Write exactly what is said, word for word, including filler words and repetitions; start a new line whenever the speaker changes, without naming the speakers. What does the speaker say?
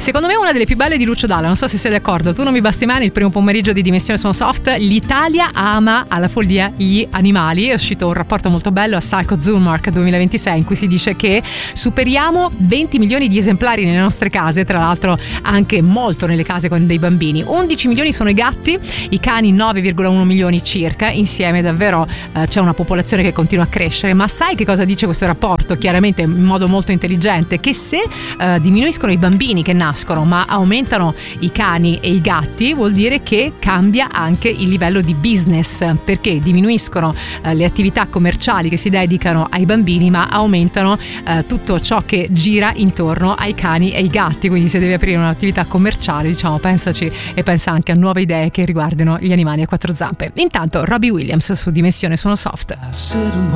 Secondo me è una delle più belle di Lucio Dalla, non so se sei d'accordo. Tu non mi basti mai, il primo pomeriggio di Dimensione Sono Soft. L'Italia ama alla follia gli animali. È uscito un rapporto molto bello a Psycho Zoolmark duemilaventisei in cui si dice che superiamo venti milioni di esemplari nelle nostre case, tra l'altro anche molto nelle case con dei bambini. undici milioni sono i gatti, i cani nove virgola uno milioni circa, insieme davvero eh, c'è una popolazione che continua a crescere. Ma sai che cosa dice questo rapporto? Chiaramente in modo molto intelligente, che se eh, diminuiscono i bambini che nascono ma aumentano i cani e i gatti, vuol dire che cambia anche il livello di business, perché diminuiscono eh, le attività commerciali che si dedicano ai bambini ma aumentano eh, tutto ciò che gira intorno ai cani e ai gatti. Quindi se devi aprire un'attività commerciale, diciamo, pensaci e pensa anche a nuove idee che riguardino gli animali a quattro zampe. Intanto Robbie Williams su Dimensione Sono Soft.